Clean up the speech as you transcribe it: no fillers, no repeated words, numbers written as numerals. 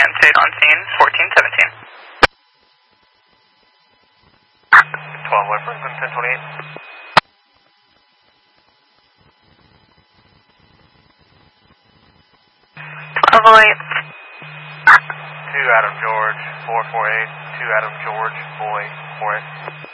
10, stayed on scene, 1417. 12 West Brisbane, 1028. Avoid. 2 Adam George, 448. 2 Adam George, boy, 48.